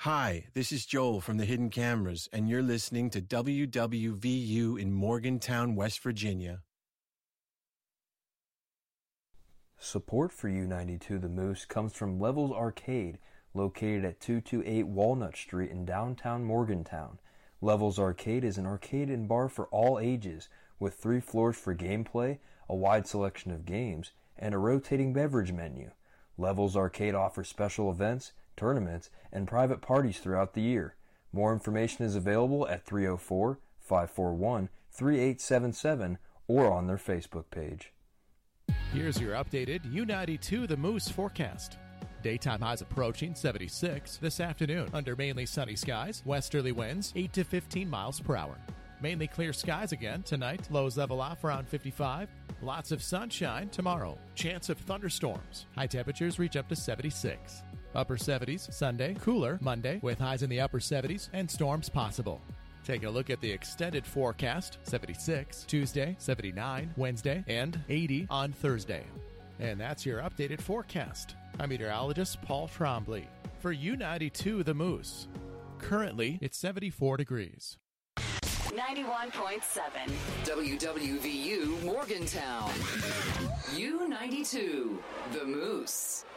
Hi, this is Joel from the Hidden Cameras, and you're listening to WWVU in Morgantown, West Virginia. Support for U92 The Moose comes from Levels Arcade, located at 228 Walnut Street in downtown Morgantown. Levels Arcade is an arcade and bar for all ages, with 3 floors for gameplay, a wide selection of games, and a rotating beverage menu. Levels Arcade offers special events, tournaments, and private parties throughout the year. More information is available at 304-541-3877 or on their Facebook page. Here's your updated U92 The Moose forecast. Daytime highs approaching 76 this afternoon under mainly sunny skies, westerly winds 8 to 15 miles per hour. Mainly clear skies again tonight, lows level off around 55. Lots of sunshine tomorrow. Chance of thunderstorms. High temperatures reach up to 76. Upper 70s Sunday, cooler Monday with highs in the upper 70s and storms possible. Taking a look at the extended forecast, 76 Tuesday, 79 Wednesday, and 80 on Thursday. And that's your updated forecast. I'm meteorologist Paul Trombley for U92 The Moose. Currently, it's 74 degrees. 91.7 WWVU Morgantown. U92 The Moose.